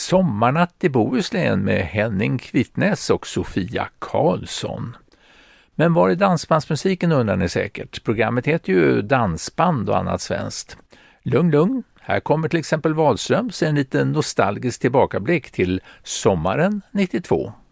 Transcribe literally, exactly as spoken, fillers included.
Sommarnatt i Bohuslän med Henning Kvittnäs och Sofia Karlsson. Men var är dansbandsmusiken, undrar ni säkert. Programmet heter ju Dansband och annat svenskt. Lugn, lugn. Här kommer till exempel Wahlströms en liten nostalgisk tillbakablick till sommaren nittiotvå.